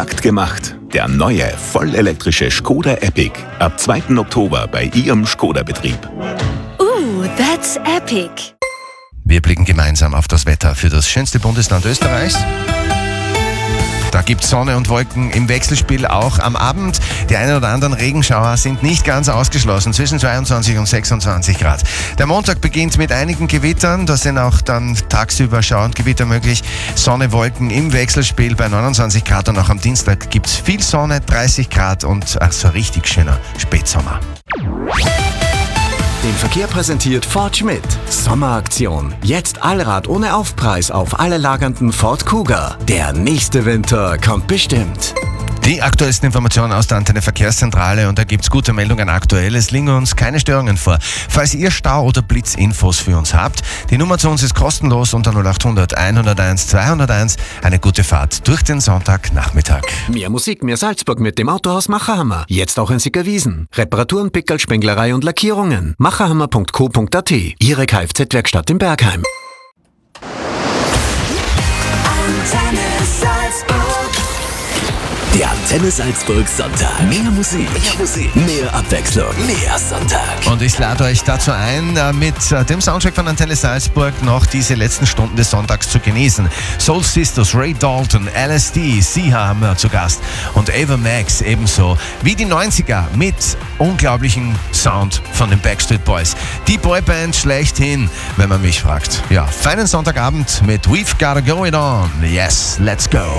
Kompakt gemacht. Der neue, vollelektrische Skoda Epic. Ab 2. Oktober bei Ihrem Skoda-Betrieb. That's epic. Wir blicken gemeinsam auf das Wetter für das schönste Bundesland Österreichs. Da gibt es Sonne und Wolken im Wechselspiel auch am Abend. Die einen oder anderen Regenschauer sind nicht ganz ausgeschlossen, zwischen 22 und 26 Grad. Der Montag beginnt mit einigen Gewittern, da sind auch dann tagsüber Schauer und Gewitter möglich. Sonne, Wolken im Wechselspiel bei 29 Grad und auch am Dienstag gibt es viel Sonne, 30 Grad und so richtig schöner Spätsommer. Den Verkehr präsentiert Ford Schmidt. Sommeraktion. Jetzt Allrad ohne Aufpreis auf alle lagernden Ford Kuga. Der nächste Winter kommt bestimmt. Die aktuellsten Informationen aus der Antenne Verkehrszentrale und da gibt's gute Meldungen aktuell. Es liegen uns keine Störungen vor. Falls ihr Stau- oder Blitzinfos für uns habt, die Nummer zu uns ist kostenlos unter 0800 101 201. Eine gute Fahrt durch den Sonntagnachmittag. Mehr Musik, mehr Salzburg mit dem Autohaus Macherhammer. Jetzt auch in Sickerwiesen. Reparaturen, Pickerl, Spenglerei und Lackierungen. macherhammer.co.at. Ihre Kfz-Werkstatt in Bergheim. Antenne Salzburg. Der Antenne Salzburg Sonntag. Mehr Musik, mehr Abwechslung, mehr Sonntag. Und ich lade euch dazu ein, mit dem Soundtrack von Antenne Salzburg noch diese letzten Stunden des Sonntags zu genießen. Soul Sisters, Ray Dalton, LSD, sie haben wir zu Gast und Ava Max ebenso wie die 90er mit unglaublichem Sound von den Backstreet Boys. Die Boyband schlechthin, wenn man mich fragt. Ja, feinen Sonntagabend mit We've Gotta Go It On. Yes, let's go.